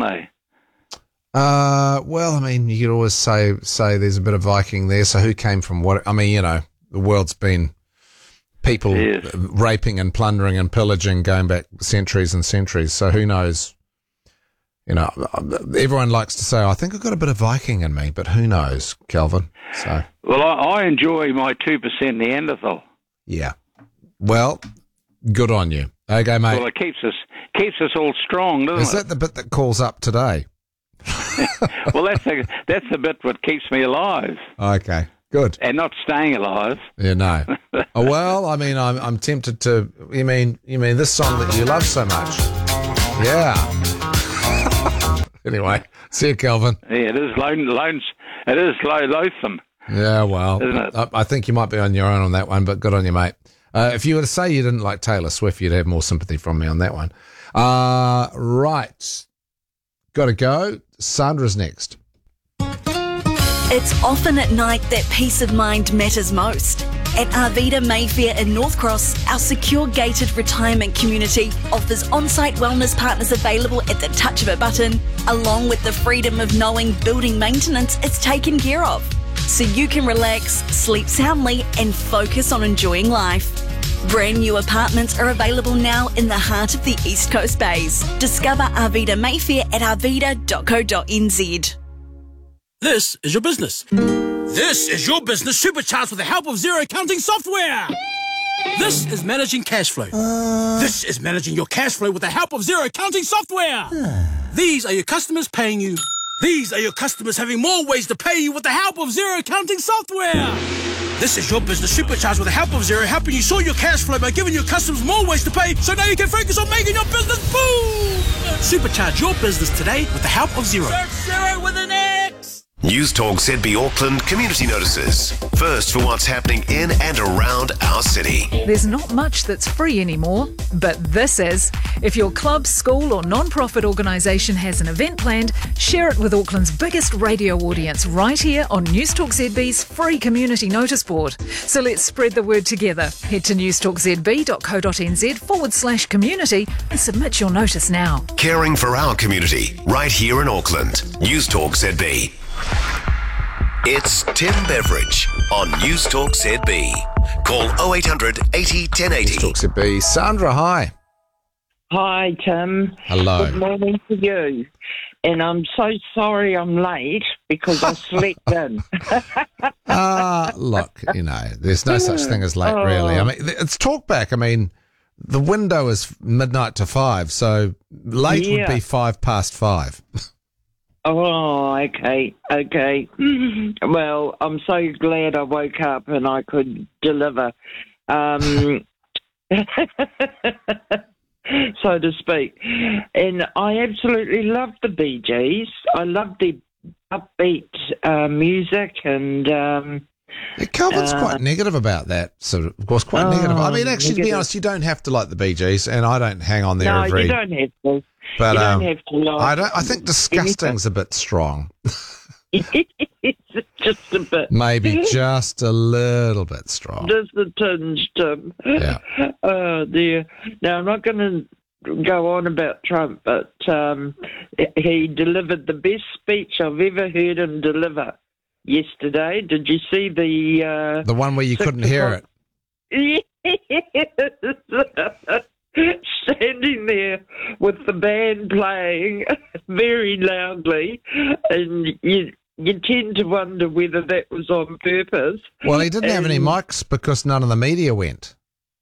they? Well, I mean, you could always say there's a bit of Viking there. So who came from what? I mean, the world's been people raping and plundering and pillaging going back centuries and centuries. So who knows? Everyone likes to say, I think I've got a bit of Viking in me, but who knows, Kelvin? So, well, I enjoy my 2% Neanderthal. Yeah. Well, good on you. Okay, mate. Well, it keeps us all strong, doesn't it? Is that the bit that calls up today? Well, that's the bit what keeps me alive. Okay, good. And not staying alive. Yeah, no. Well, I mean, I'm tempted to. You mean this song that you love so much? Yeah. Anyway, see you, Kelvin. Yeah, it is loathsome. Yeah, well, isn't it? I think you might be on your own on that one, but good on you, mate. If you were to say you didn't like Taylor Swift, you'd have more sympathy from me on that one. Right. Got to go. Sandra's next. It's often at night that peace of mind matters most. At Arvida Mayfair in North Cross, our secure gated retirement community offers on-site wellness partners available at the touch of a button, along with the freedom of knowing building maintenance is taken care of. So you can relax, sleep soundly and focus on enjoying life. Brand new apartments are available now in the heart of the East Coast Bays. Discover Arvida Mayfair at arvida.co.nz. This is your business. This is your business supercharged with the help of Xero accounting software. This is managing cash flow. This is managing your cash flow with the help of Xero accounting software. These are your customers paying you. These are your customers having more ways to pay you with the help of Xero accounting software. This is your business supercharged with the help of Xero, helping you sort your cash flow by giving your customers more ways to pay, so now you can focus on making your business boom. Supercharge your business today with the help of Xero. Search Xero with an X. News Talk ZB Auckland community notices. First for what's happening in and around our city. There's not much that's free anymore, but this is. If your club, school or non-profit organisation has an event planned, share it with Auckland's biggest radio audience right here on News Talk ZB's free community notice board. So let's spread the word together. Head to newstalkzb.co.nz/community and submit your notice now. Caring for our community right here in Auckland. News Talk ZB. It's Tim Beveridge on News Talk ZB. Call 0800 80 1080. News Talk ZB. Sandra, hi. Hi, Tim. Hello. Good morning to you. And I'm so sorry I'm late because I slept in. Look, there's no such thing as late, really. I mean, it's talkback. I mean, the window is midnight to 5, so late would be 5:05. Oh, okay. Well, I'm so glad I woke up and I could deliver, so to speak. And I absolutely love the Bee Gees. I love the upbeat music and... Calvin's quite negative about that, of course, quite negative. I mean, actually, to be honest, you don't have to like the Bee Gees, and I don't hang on there you don't have to. But you don't have to like I think disgusting's a bit strong. It's just a bit. Maybe just a little bit strong. Just a tinge, Tim. Yeah. Oh, dear. Now, I'm not going to go on about Trump, but he delivered the best speech I've ever heard him deliver yesterday. Did you see the one where you couldn't hear it? Standing there with the band playing very loudly, and you tend to wonder whether that was on purpose. Well, he didn't have any mics because none of the media went.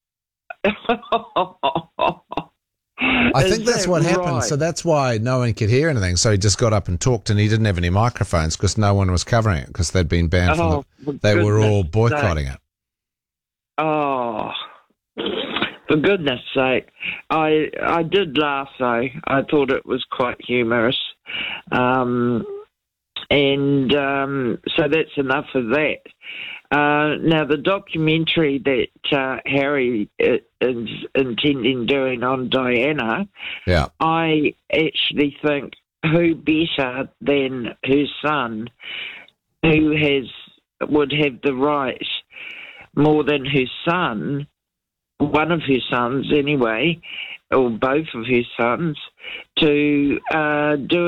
I think that's what happened. Right? So that's why no one could hear anything. So he just got up and talked, and he didn't have any microphones because no one was covering it because they'd been banned from they were all boycotting it. Oh, for goodness sake. I did laugh, though. I thought it was quite humorous. So that's enough of that. Now, the documentary that Harry is intending doing on Diana, I actually think who better than her son, who would have the right more than her son, one of her sons anyway, or both of her sons, to do